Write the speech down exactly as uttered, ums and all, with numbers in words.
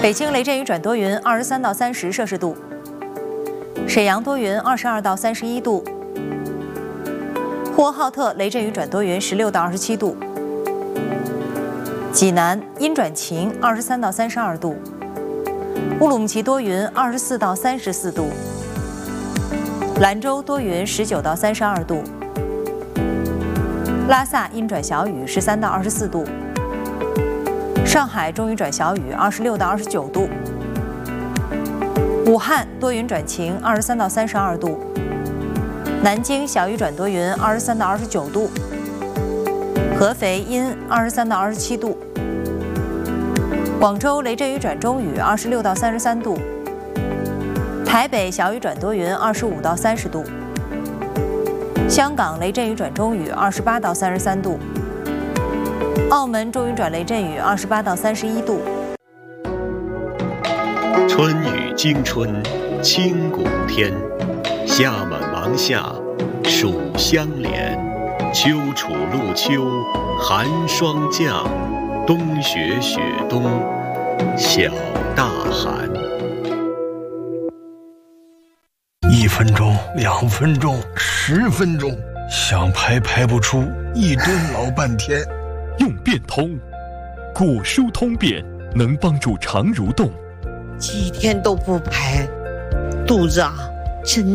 北京雷阵雨转多云，二十三到三十摄氏度；沈阳多云，二十二到三十一度；呼和浩特雷阵雨转多云，十六到二十七度；济南阴转晴，二十三到三十二度；乌鲁木齐多云，二十四到三十四度；兰州多云，十九到三十二度；拉萨阴转小雨，十三到二十四度；上海中雨转小雨，二十六到二十九度；武汉多云转晴，二十三到三十二度；南京小雨转多云，二十三到二十九度；合肥阴，二十三到二十七度；广州雷阵雨转中雨，二十六到三十三度；台北小雨转多云，二十五到三十度；香港雷阵雨转中雨，二十八到三十三度；澳门中雨转雷阵雨，二十八到三十一度。 春雨惊春，清谷天；夏满芒夏，暑相连；秋处露秋，寒霜降；冬雪雪冬，小大寒。 一分钟，两分钟，十分钟，想排排不出，一蹲老半天。 用便通，果蔬通便能帮助肠蠕动。 几天都不排，肚子啊真